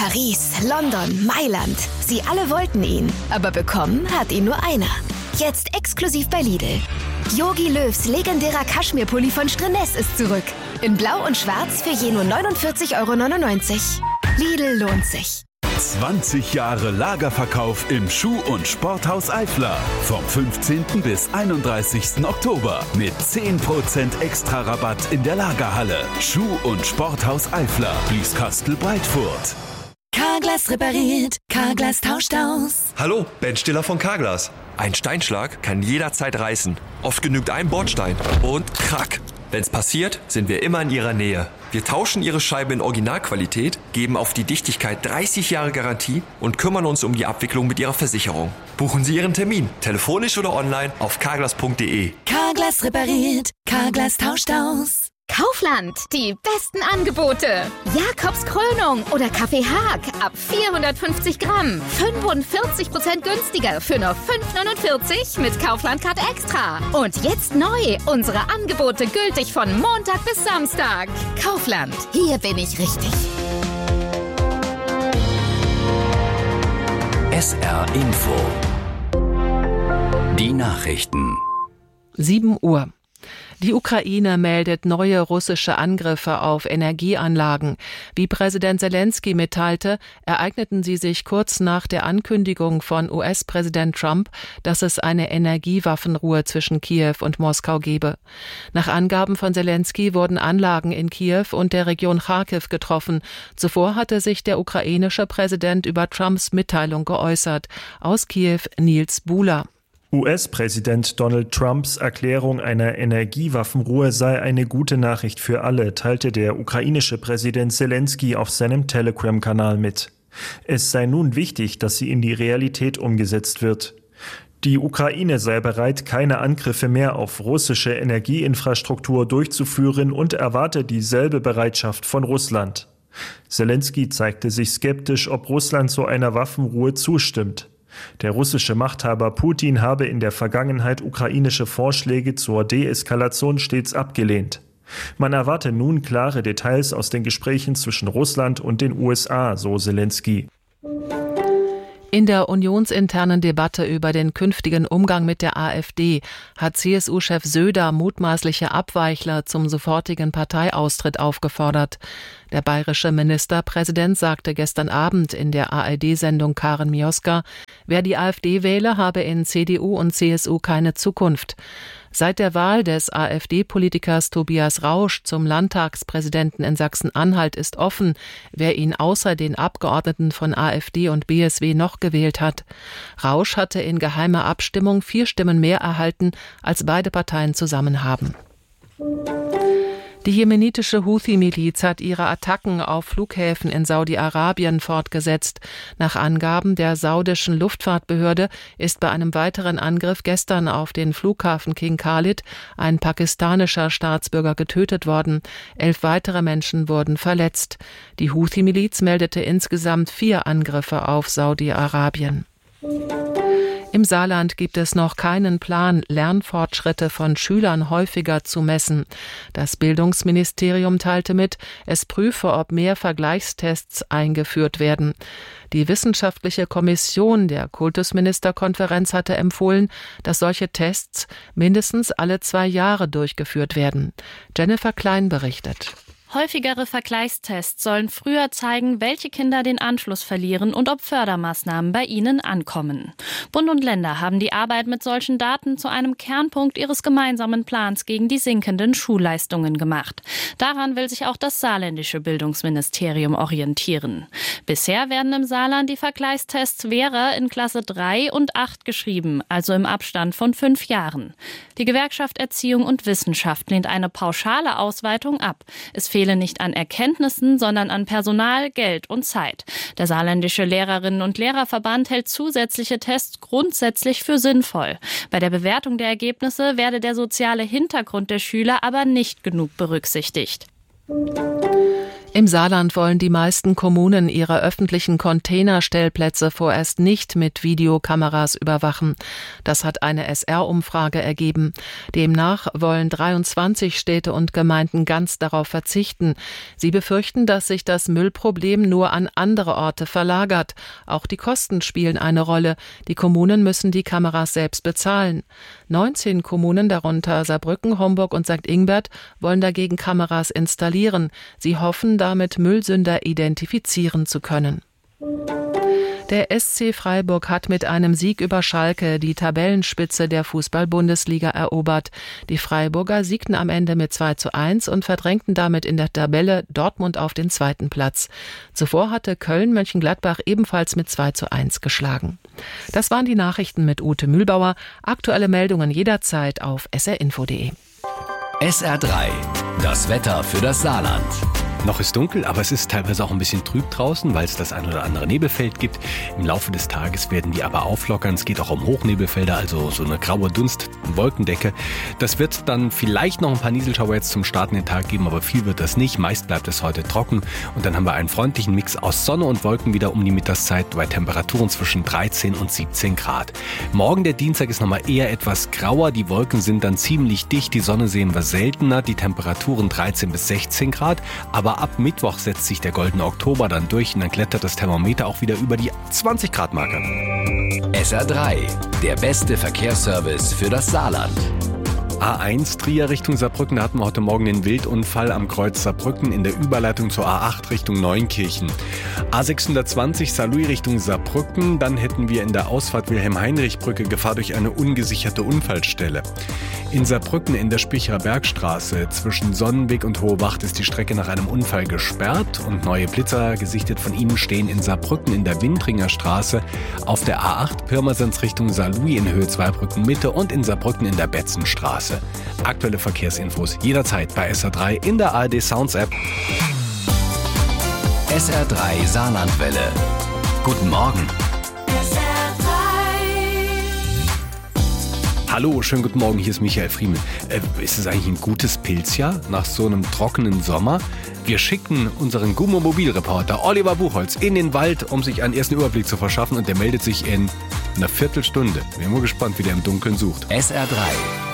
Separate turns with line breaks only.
Paris, London, Mailand. Sie alle wollten ihn, aber bekommen hat ihn nur einer. Jetzt exklusiv bei Lidl. Jogi Löws legendärer Kaschmirpulli von Streness ist zurück. In Blau und Schwarz für je nur 49,99 €. Lidl lohnt sich.
20 Jahre Lagerverkauf im Schuh- und Sporthaus Eifler. Vom 15. bis 31. Oktober. Mit 10% extra Rabatt in der Lagerhalle. Schuh- und Sporthaus Eifler. Blieskastel Breitfurt.
Carglass repariert. Carglass tauscht aus.
Hallo, Ben Stiller von Carglass. Ein Steinschlag kann jederzeit reißen. Oft genügt ein Bordstein. Und krack. Wenn's passiert, sind wir immer in Ihrer Nähe. Wir tauschen Ihre Scheibe in Originalqualität, geben auf die Dichtigkeit 30 Jahre Garantie und kümmern uns um die Abwicklung mit Ihrer Versicherung. Buchen Sie Ihren Termin, telefonisch oder online auf carglass.de.
Carglass repariert. Carglass tauscht aus.
Kaufland, die besten Angebote. Jakobs Krönung oder Kaffee Haag ab 450 Gramm. 45% günstiger für nur 5,49 € mit Kaufland-Card Extra. Und jetzt neu, unsere Angebote gültig von Montag bis Samstag. Kaufland, hier bin ich richtig.
SR Info. Die Nachrichten.
7 Uhr. Die Ukraine meldet neue russische Angriffe auf Energieanlagen. Wie Präsident Selenskyj mitteilte, ereigneten sie sich kurz nach der Ankündigung von US-Präsident Trump, dass es eine Energiewaffenruhe zwischen Kiew und Moskau gebe. Nach Angaben von Selenskyj wurden Anlagen in Kiew und der Region Charkiw getroffen. Zuvor hatte sich der ukrainische Präsident über Trumps Mitteilung geäußert. Aus Kiew Nils Buhler.
US-Präsident Donald Trumps Erklärung einer Energiewaffenruhe sei eine gute Nachricht für alle, teilte der ukrainische Präsident Selenskyj auf seinem Telegram-Kanal mit. Es sei nun wichtig, dass sie in die Realität umgesetzt wird. Die Ukraine sei bereit, keine Angriffe mehr auf russische Energieinfrastruktur durchzuführen und erwarte dieselbe Bereitschaft von Russland. Selenskyj zeigte sich skeptisch, ob Russland so einer Waffenruhe zustimmt. Der russische Machthaber Putin habe in der Vergangenheit ukrainische Vorschläge zur Deeskalation stets abgelehnt. Man erwarte nun klare Details aus den Gesprächen zwischen Russland und den USA, so Selenskyj.
In der unionsinternen Debatte über den künftigen Umgang mit der AfD hat CSU-Chef Söder mutmaßliche Abweichler zum sofortigen Parteiaustritt aufgefordert. Der bayerische Ministerpräsident sagte gestern Abend in der ARD-Sendung Karen Mioska, wer die AfD wähle, habe in CDU und CSU keine Zukunft. Seit der Wahl des AfD-Politikers Tobias Rausch zum Landtagspräsidenten in Sachsen-Anhalt ist offen, wer ihn außer den Abgeordneten von AfD und BSW noch gewählt hat. Rausch hatte in geheimer Abstimmung 4 Stimmen mehr erhalten, als beide Parteien zusammen haben. Die jemenitische Houthi-Miliz hat ihre Attacken auf Flughäfen in Saudi-Arabien fortgesetzt. Nach Angaben der saudischen Luftfahrtbehörde ist bei einem weiteren Angriff gestern auf den Flughafen King Khalid ein pakistanischer Staatsbürger getötet worden. 11 weitere Menschen wurden verletzt. Die Houthi-Miliz meldete insgesamt 4 Angriffe auf Saudi-Arabien. Im Saarland gibt es noch keinen Plan, Lernfortschritte von Schülern häufiger zu messen. Das Bildungsministerium teilte mit, es prüfe, ob mehr Vergleichstests eingeführt werden. Die wissenschaftliche Kommission der Kultusministerkonferenz hatte empfohlen, dass solche Tests mindestens alle 2 Jahre durchgeführt werden. Jennifer Klein berichtet.
Häufigere Vergleichstests sollen früher zeigen, welche Kinder den Anschluss verlieren und ob Fördermaßnahmen bei ihnen ankommen. Bund und Länder haben die Arbeit mit solchen Daten zu einem Kernpunkt ihres gemeinsamen Plans gegen die sinkenden Schulleistungen gemacht. Daran will sich auch das saarländische Bildungsministerium orientieren. Bisher werden im Saarland die Vergleichstests Vera in Klasse 3 und 8 geschrieben, also im Abstand von 5 Jahren. Die Gewerkschaft Erziehung und Wissenschaft lehnt eine pauschale Ausweitung ab. Es fehlen nicht an Erkenntnissen, sondern an Personal, Geld und Zeit. Der saarländische Lehrerinnen- und Lehrerverband hält zusätzliche Tests grundsätzlich für sinnvoll. Bei der Bewertung der Ergebnisse werde der soziale Hintergrund der Schüler aber nicht genug berücksichtigt.
Im Saarland wollen die meisten Kommunen ihre öffentlichen Containerstellplätze vorerst nicht mit Videokameras überwachen. Das hat eine SR-Umfrage ergeben. Demnach wollen 23 Städte und Gemeinden ganz darauf verzichten. Sie befürchten, dass sich das Müllproblem nur an andere Orte verlagert. Auch die Kosten spielen eine Rolle. Die Kommunen müssen die Kameras selbst bezahlen. 19 Kommunen, darunter Saarbrücken, Homburg und St. Ingbert, wollen dagegen Kameras installieren. Sie hoffen, damit Müllsünder identifizieren zu können. Der SC Freiburg hat mit einem Sieg über Schalke die Tabellenspitze der Fußball-Bundesliga erobert. Die Freiburger siegten am Ende mit 2:1 und verdrängten damit in der Tabelle Dortmund auf den 2. Platz. Zuvor hatte Köln Mönchengladbach ebenfalls mit 2:1 geschlagen. Das waren die Nachrichten mit Ute Mühlbauer. Aktuelle Meldungen jederzeit auf srinfo.de.
SR3, das Wetter für das Saarland.
Noch ist dunkel, aber es ist teilweise auch ein bisschen trüb draußen, weil es das ein oder andere Nebelfeld gibt. Im Laufe des Tages werden die aber auflockern. Es geht auch um Hochnebelfelder, also so eine graue Dunst-Wolkendecke. Das wird dann vielleicht noch ein paar Nieselschauer jetzt zum Start in den Tag geben, aber viel wird das nicht. Meist bleibt es heute trocken und dann haben wir einen freundlichen Mix aus Sonne und Wolken wieder um die Mittagszeit bei Temperaturen zwischen 13 und 17 Grad. Morgen, der Dienstag, ist nochmal eher etwas grauer. Die Wolken sind dann ziemlich dicht. Die Sonne sehen wir seltener. Die Temperaturen 13 bis 16 Grad. Aber ab Mittwoch setzt sich der goldene Oktober dann durch und dann klettert das Thermometer auch wieder über die 20 Grad Marke.
SR3, der beste Verkehrsservice für das Saarland.
A1 Trier Richtung Saarbrücken, da hatten wir heute Morgen den Wildunfall am Kreuz Saarbrücken in der Überleitung zur A8 Richtung Neunkirchen. A620 Saarlouis Richtung Saarbrücken, dann hätten wir in der Ausfahrt Wilhelm-Heinrich-Brücke Gefahr durch eine ungesicherte Unfallstelle. In Saarbrücken in der Spicherer Bergstraße zwischen Sonnenweg und Hohe Wacht ist die Strecke nach einem Unfall gesperrt und neue Blitzer gesichtet von ihnen stehen in Saarbrücken in der Windringer Straße, auf der A8 Pirmasens Richtung Saarlouis in Höhe Zweibrücken Mitte und in Saarbrücken in der Betzenstraße. Aktuelle Verkehrsinfos jederzeit bei SR3 in der ARD Sounds App.
SR3 Saarlandwelle. Guten Morgen.
Hallo, schönen guten Morgen, hier ist Michael Friemel. Ist es eigentlich ein gutes Pilzjahr nach so einem trockenen Sommer? Wir schicken unseren Gummomobil-Reporter Oliver Buchholz in den Wald, um sich einen ersten Überblick zu verschaffen und der meldet sich in einer Viertelstunde. Wir sind mal gespannt, wie der im Dunkeln sucht.
SR3